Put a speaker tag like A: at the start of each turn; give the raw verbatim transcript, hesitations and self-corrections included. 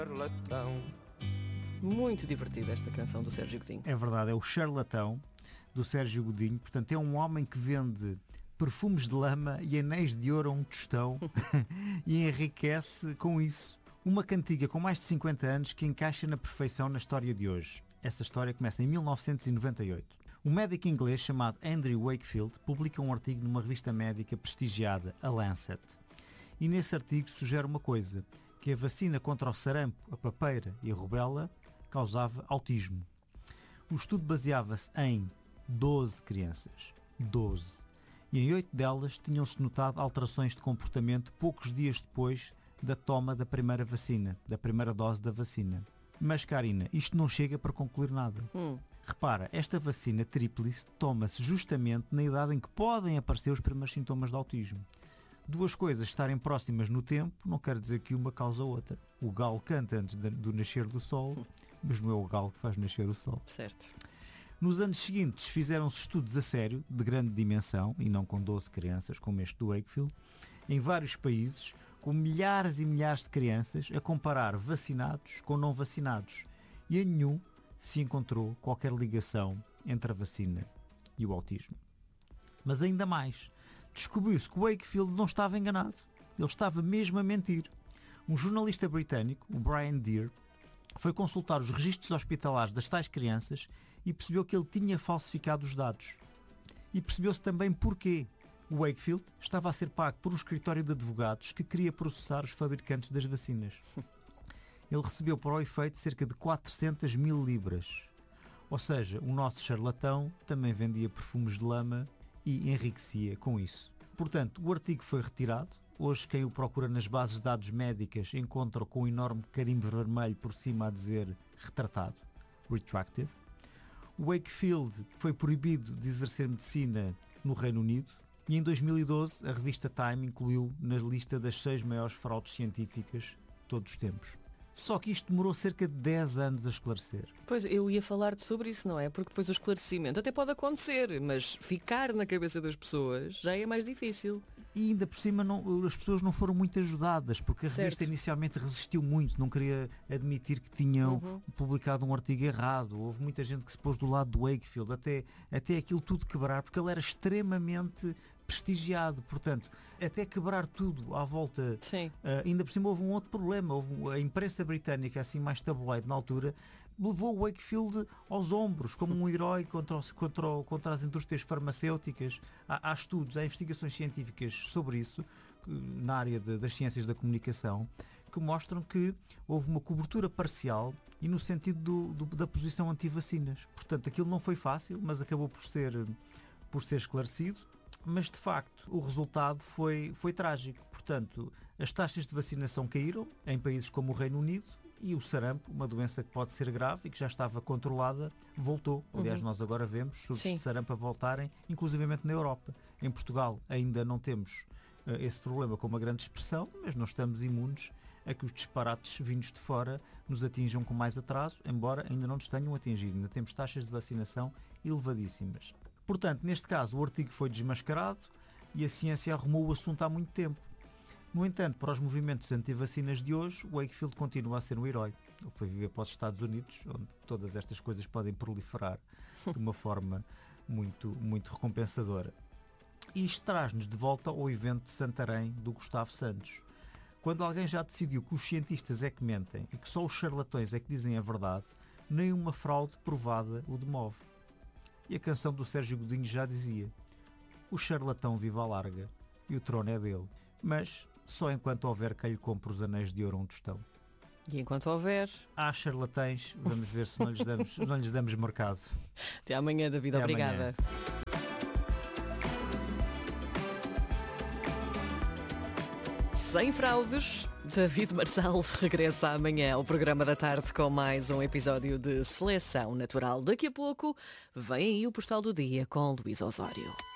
A: Muito divertida esta canção do Sérgio Godinho.
B: É verdade, é o Charlatão do Sérgio Godinho. Portanto, é um homem que vende perfumes de lama e anéis de ouro a um tostão e enriquece com isso uma cantiga com mais de cinquenta anos que encaixa na perfeição na história de hoje. Essa história começa em mil novecentos e noventa e oito. Um médico inglês chamado Andrew Wakefield publica um artigo numa revista médica prestigiada, a Lancet. E nesse artigo sugere uma coisa, que a vacina contra o sarampo, a papeira e a rubéola causava autismo. O estudo baseava-se em doze crianças. doze. E em oito delas tinham-se notado alterações de comportamento poucos dias depois da toma da primeira vacina, da primeira dose da vacina. Mas, Karina, isto não chega para concluir nada.
A: Hum.
B: Repara, esta vacina tríplice toma-se justamente na idade em que podem aparecer os primeiros sintomas de autismo. Duas coisas estarem próximas no tempo não quer dizer que uma causa a outra. O galo canta antes do nascer do sol, mas não é o galo que faz nascer o sol.
A: Certo.
B: Nos anos seguintes fizeram-se estudos a sério, de grande dimensão, e não com doze crianças, como este do Wakefield, em vários países, com milhares e milhares de crianças, a comparar vacinados com não vacinados. E em nenhum se encontrou qualquer ligação entre a vacina e o autismo. Mas ainda mais, descobriu-se que o Wakefield não estava enganado. Ele estava mesmo a mentir. Um jornalista britânico, o Brian Deer, foi consultar os registros hospitalares das tais crianças e percebeu que ele tinha falsificado os dados. E percebeu-se também porquê. O Wakefield estava a ser pago por um escritório de advogados que queria processar os fabricantes das vacinas. Ele recebeu para o efeito cerca de quatrocentas mil libras. Ou seja, o nosso charlatão também vendia perfumes de lama e enriquecia com isso. Portanto, o artigo foi retirado. Hoje quem o procura nas bases de dados médicas encontra com um enorme carimbo vermelho por cima a dizer retratado, retracted. O Wakefield foi proibido de exercer medicina no Reino Unido e em dois mil e doze a revista Time incluiu na lista das seis maiores fraudes científicas de todos os tempos. Só que isto demorou cerca de dez anos a esclarecer.
A: Pois, eu ia falar sobre isso, não é? Porque depois o esclarecimento até pode acontecer, mas ficar na cabeça das pessoas já é mais difícil.
B: E ainda por cima não, as pessoas não foram muito ajudadas, porque a
A: Certo.
B: revista inicialmente resistiu muito, não queria admitir que tinham
A: Uhum.
B: publicado um artigo errado. Houve muita gente que se pôs do lado do Wakefield, até, até aquilo tudo quebrar, porque ele era extremamente prestigiado, portanto, até quebrar tudo à volta.
A: Sim.
B: Uh, ainda por cima houve um outro problema, houve a imprensa britânica, assim mais tabloide na altura, levou o Wakefield aos ombros como um herói contra, o, contra, o, contra as indústrias farmacêuticas. Há, há estudos, há investigações científicas sobre isso, na área de, das ciências da comunicação, que mostram que houve uma cobertura parcial e no sentido do, do, da posição anti-vacinas. Portanto, aquilo não foi fácil, mas acabou por ser, por ser esclarecido. Mas, de facto, o resultado foi, foi trágico. Portanto, as taxas de vacinação caíram em países como o Reino Unido e o sarampo, uma doença que pode ser grave e que já estava controlada, voltou. Aliás, uhum. nós agora vemos surtos de sarampo a voltarem, inclusivamente na Europa. Em Portugal ainda não temos uh, esse problema com uma grande expressão, mas não estamos imunes a que os disparates vindos de fora nos atinjam com mais atraso, embora ainda não nos tenham atingido. Ainda temos taxas de vacinação elevadíssimas. Portanto, neste caso, o artigo foi desmascarado e a ciência arrumou o assunto há muito tempo. No entanto, para os movimentos anti-vacinas de hoje, o Wakefield continua a ser um herói. Ele foi viver para os Estados Unidos, onde todas estas coisas podem proliferar de uma forma muito, muito recompensadora. E isto traz-nos de volta ao evento de Santarém do Gustavo Santos. Quando alguém já decidiu que os cientistas é que mentem e que só os charlatões é que dizem a verdade, nenhuma fraude provada o demove. E a canção do Sérgio Godinho já dizia: o charlatão vive à larga e o trono é dele, mas só enquanto houver quem lhe compre os anéis de ouro a um tostão.
A: E enquanto houver...
B: Há charlatães, vamos ver se não lhes damos, não lhes damos mercado.
A: Até amanhã, David.
B: Até
A: Obrigada.
B: Amanhã.
A: Sem fraudes, David Marçal regressa amanhã ao programa da tarde com mais um episódio de Seleção Natural. Daqui a pouco vem aí o Postal do Dia com Luís Osório.